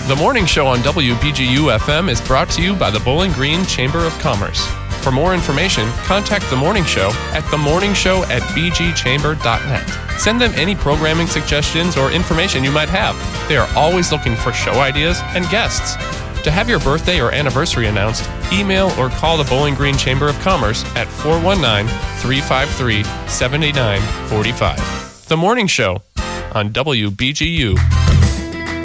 The Morning Show on WBGU FM is brought to you by the Bowling Green Chamber of Commerce. For more information, contact The Morning Show at themorningshow@bgchamber.net. Send them any programming suggestions or information you might have. They are always looking for show ideas and guests. To have your birthday or anniversary announced, email or call the Bowling Green Chamber of Commerce at 419-353-7945. The Morning Show on WBGU.